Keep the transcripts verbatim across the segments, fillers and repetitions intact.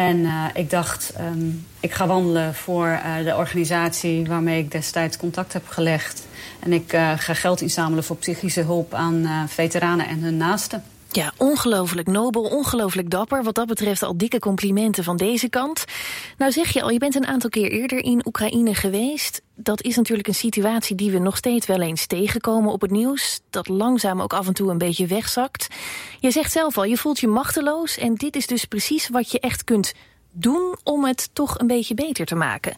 En uh, ik dacht, um, ik ga wandelen voor uh, de organisatie waarmee ik destijds contact heb gelegd. En ik uh, ga geld inzamelen voor psychische hulp aan uh, veteranen en hun naasten. Ja, ongelooflijk nobel, ongelooflijk dapper. Wat dat betreft al dikke complimenten van deze kant. Nou zeg je al, je bent een aantal keer eerder in Oekraïne geweest. Dat is natuurlijk een situatie die we nog steeds wel eens tegenkomen op het nieuws. Dat langzaam ook af en toe een beetje wegzakt. Je zegt zelf al, je voelt je machteloos. En dit is dus precies wat je echt kunt doen om het toch een beetje beter te maken.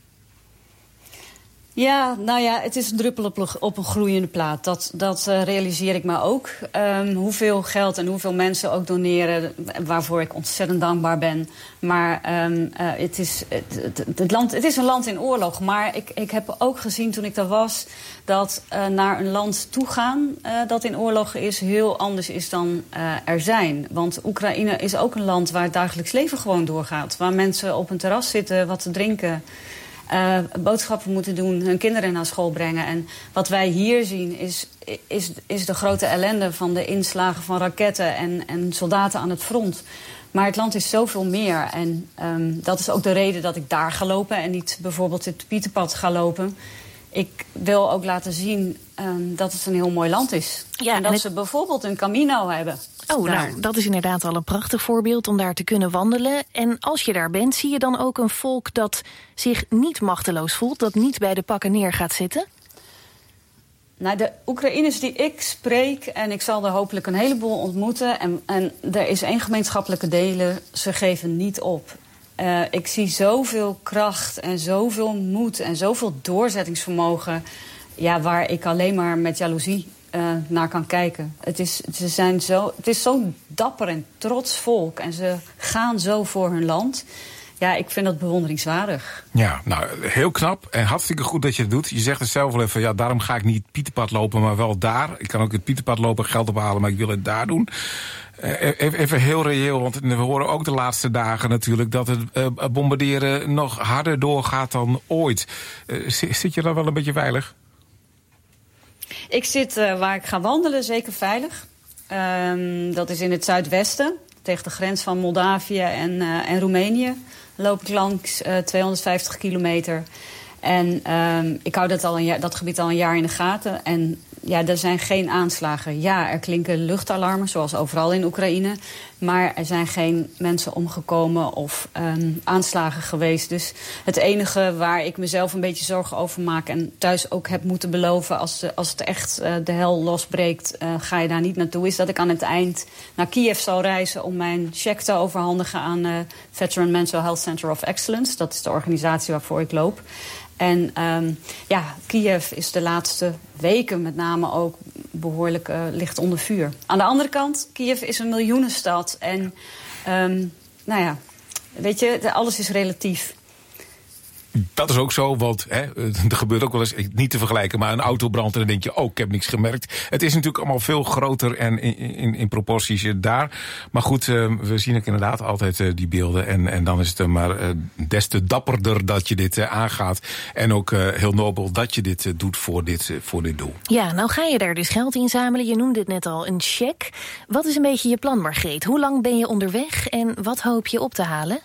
Ja, nou ja, het is een druppel op, op een gloeiende plaat. Dat, dat uh, realiseer ik me ook. Um, hoeveel geld en hoeveel mensen ook doneren, waarvoor ik ontzettend dankbaar ben. Maar um, uh, het, is, het, het, het, land, het is een land in oorlog. Maar ik, ik heb ook gezien toen ik daar was, dat uh, naar een land toe gaan uh, dat in oorlog is heel anders is dan uh, er zijn. Want Oekraïne is ook een land waar het dagelijks leven gewoon doorgaat. Waar mensen op een terras zitten, wat te drinken, Uh, boodschappen moeten doen, hun kinderen naar school brengen. En wat wij hier zien is, is, is de grote ellende van de inslagen van raketten en, en soldaten aan het front. Maar het land is zoveel meer. En um, dat is ook de reden dat ik daar ga lopen en niet bijvoorbeeld het Pieterpad ga lopen. Ik wil ook laten zien um, dat het een heel mooi land is. Ja, en dat en het... ze bijvoorbeeld een Camino hebben. Oh, daar. Nou, dat is inderdaad al een prachtig voorbeeld om daar te kunnen wandelen. En als je daar bent, zie je dan ook een volk dat zich niet machteloos voelt, dat niet bij de pakken neer gaat zitten? Nou, de Oekraïners die ik spreek, en ik zal er hopelijk een heleboel ontmoeten, en, en er is één gemeenschappelijke delen, ze geven niet op. Uh, ik zie zoveel kracht en zoveel moed en zoveel doorzettingsvermogen, ja, waar ik alleen maar met jaloezie uh, naar kan kijken. Het is, ze zijn zo, het is zo'n dapper en trots volk en ze gaan zo voor hun land. Ja, ik vind dat bewonderingswaardig. Ja, nou, heel knap en hartstikke goed dat je het doet. Je zegt het zelf wel even, ja, daarom ga ik niet Pieterpad lopen, maar wel daar. Ik kan ook het Pieterpad lopen, geld ophalen, maar ik wil het daar doen. Even heel reëel, want we horen ook de laatste dagen natuurlijk dat het bombarderen nog harder doorgaat dan ooit. Zit je daar wel een beetje veilig? Ik zit uh, waar ik ga wandelen, zeker veilig. Um, dat is in het zuidwesten, tegen de grens van Moldavië en, uh, en Roemenië. Loop ik langs uh, tweehonderdvijftig kilometer. En um, ik hou dat, al een jaar, dat gebied al een jaar in de gaten. En ja, er zijn geen aanslagen. Ja, er klinken luchtalarmen, zoals overal in Oekraïne. Maar er zijn geen mensen omgekomen of um, aanslagen geweest. Dus het enige waar ik mezelf een beetje zorgen over maak en thuis ook heb moeten beloven, als, de, als het echt uh, de hel losbreekt, uh, ga je daar niet naartoe, is dat ik aan het eind naar Kiev zal reizen om mijn cheque te overhandigen aan uh, Veteran Mental Health Center of Excellence. Dat is de organisatie waarvoor ik loop. En um, ja, Kiev is de laatste weken met name ook behoorlijk uh, licht onder vuur. Aan de andere kant, Kiev is een miljoenenstad. En um, nou ja, weet je, alles is relatief. Dat is ook zo, want hè, er gebeurt ook wel eens, niet te vergelijken, maar een auto brandt en dan denk je, oh, ik heb niks gemerkt. Het is natuurlijk allemaal veel groter en in, in, in proporties daar. Maar goed, uh, we zien ook inderdaad altijd uh, die beelden. En, en dan is het uh, maar uh, des te dapperder dat je dit uh, aangaat. En ook uh, heel nobel dat je dit uh, doet voor dit, uh, voor dit doel. Ja, nou ga je daar dus geld inzamelen. Je noemde het net al, een cheque. Wat is een beetje je plan, Margreet? Hoe lang ben je onderweg en wat hoop je op te halen?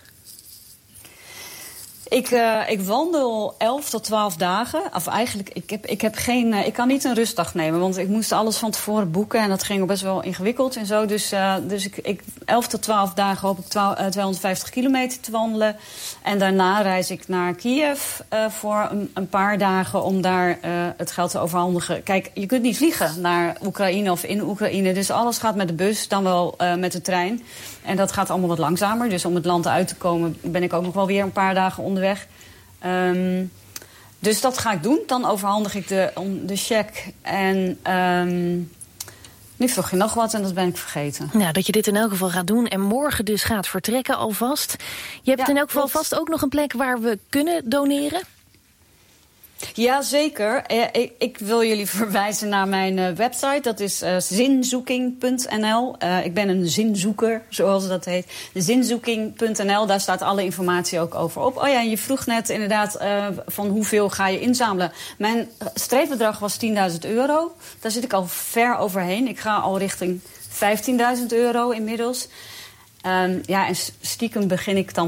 Ik, uh, ik wandel elf tot twaalf dagen. Of eigenlijk, ik, heb, ik, heb geen, uh, ik kan niet een rustdag nemen. Want ik moest alles van tevoren boeken. En dat ging best wel ingewikkeld en zo. Dus, uh, dus ik, ik, elf tot twaalf dagen hoop ik twaalf, uh, tweehonderdvijftig kilometer te wandelen. En daarna reis ik naar Kiev uh, voor een, een paar dagen om daar uh, het geld te overhandigen. Kijk, je kunt niet vliegen naar Oekraïne of in Oekraïne. Dus alles gaat met de bus, dan wel uh, met de trein. En dat gaat allemaal wat langzamer. Dus om het land uit te komen ben ik ook nog wel weer een paar dagen onderweg. Um, dus dat ga ik doen. Dan overhandig ik de, de cheque. En um, nu vroeg je nog wat en dat ben ik vergeten. Nou, dat je dit in elk geval gaat doen en morgen dus gaat vertrekken alvast. Je hebt ja, in elk geval vast ook nog een plek waar we kunnen doneren? Ja, zeker. Ik, ik wil jullie verwijzen naar mijn uh, website. Dat is uh, zinzoeking punt n l. Uh, ik ben een zinzoeker, zoals dat heet. zinzoeking punt n l, daar staat alle informatie ook over op. Oh ja, en je vroeg net inderdaad uh, van hoeveel ga je inzamelen. Mijn streefbedrag was tienduizend euro. Daar zit ik al ver overheen. Ik ga al richting vijftienduizend euro inmiddels. Um, ja, en stiekem begin ik dan